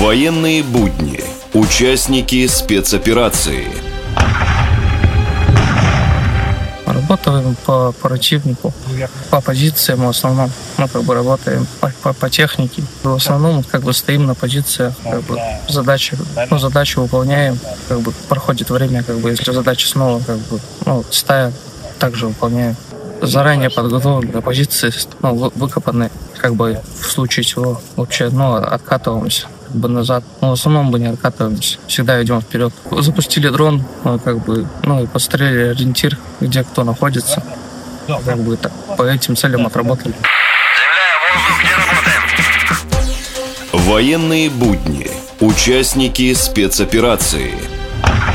Военные будни. Участники спецоперации. Работаем по противнику, по позициям в основном. Мы работаем по технике. В основном стоим на позициях, задачи выполняем, проходит время, если задача снова, стая также выполняем. Заранее подготовлены позиции, выкопаны, в случае чего вообще, откатываемся назад. В основном мы не откатываемся, всегда идем вперед. Запустили дрон, и посмотрели ориентир, где кто находится. По этим целям отработали. Военные будни. Участники спецоперации.